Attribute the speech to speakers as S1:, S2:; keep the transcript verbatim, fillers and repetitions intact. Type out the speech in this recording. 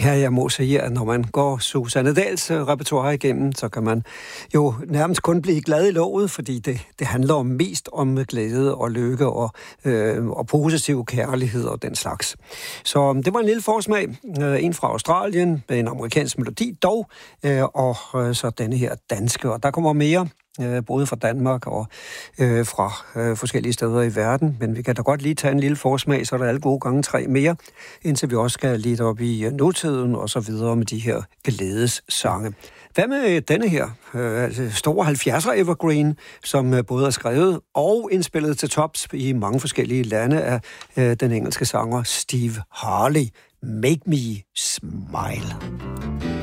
S1: Ja, jeg må sige, at når man går Susanne Dahls repertoire igennem, så kan man jo nærmest kun blive glad i låget, fordi det, det handler om mest om glæde og lykke og, øh, og positiv kærlighed og den slags. Så det var en lille forsmag. En fra Australien med en amerikansk melodi dog, øh, og så denne her danske. Og der kommer mere, både fra Danmark og øh, fra øh, forskellige steder i verden. Men vi kan da godt lige tage en lille forsmag, så er der alle gode gange tre mere, indtil vi også skal lidt op i nutiden og så videre med de her glædessange. Hvad med denne her øh, altså store halvfjerdser evergreen, som øh, både er skrevet og indspillet til tops i mange forskellige lande af øh, den engelske sanger Steve Harley. Make Me Smile.